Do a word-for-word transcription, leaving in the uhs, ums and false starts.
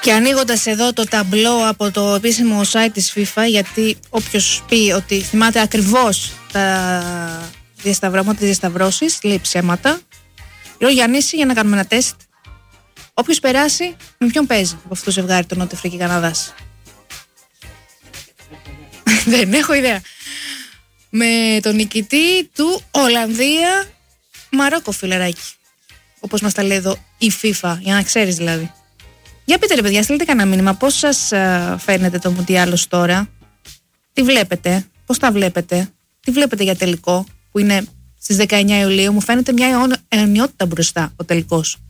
Και ανοίγοντας εδώ το ταμπλό από το επίσημο site της FIFA, γιατί όποιος πει ότι θυμάται ακριβώς τα διασταυρώματα, τις διασταυρώσεις, λέει ψέματα. Λέω Γιάννηση για να κάνουμε ένα τεστ. Όποιος περάσει, με ποιον παίζει από αυτό το ζευγάρι το Νότια Αφρική Καναδάς? Δεν έχω ιδέα. Με τον νικητή του Ολλανδία Μαρόκο, φιλεράκι. Όπως μας τα λέει εδώ η FIFA, για να ξέρεις δηλαδή. Για πείτε ρε παιδιά, στείλτε κανένα μήνυμα. Πώς σας α, φαίνεται το Μουντιάλος τώρα? Τι βλέπετε? Πώς τα βλέπετε? Τι βλέπετε για τελικό που είναι στις δεκαεννιά Ιουλίου? Μου φαίνεται μια αιωνιότητα μπροστά ο τελικός.